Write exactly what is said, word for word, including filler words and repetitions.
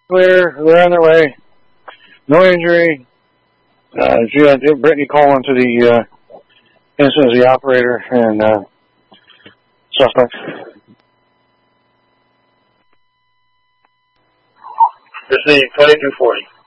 clear. They're on their way. No injury. Uh, she had Brittany call into the uh, incident as the operator and uh, suspect. Proceed twenty-two forty.